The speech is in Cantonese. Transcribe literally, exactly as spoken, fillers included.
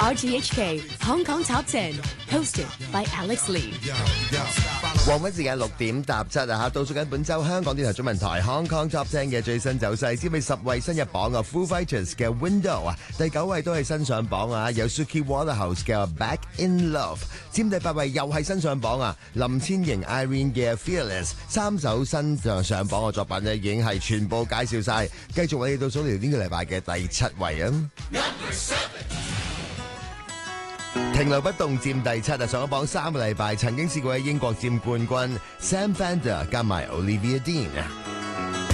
R T H K Hong Kong Top Ten hosted by Alex Lee。 黃昏時間六點踏七啊嚇，倒數緊本週香港電台中文台 Hong Kong Top Ten 嘅最新走勢，先俾十位新入榜啊 Foo Fighters 嘅 Window 啊，第九位都係新上榜啊，有 Suki Waterhouse 嘅 Back in Love， 佔第八位又係新上榜啊，林千瑩 Irene 嘅 Fearless， 三首新上上榜嘅作品咧已經係全部介紹晒，繼續我哋倒數嚟呢個禮拜嘅第七位啊。停留不動佔第七啊，上咗榜三個禮拜，曾經試過喺英國佔冠軍 Sam Fender 加埋 Olivia Dean 啊。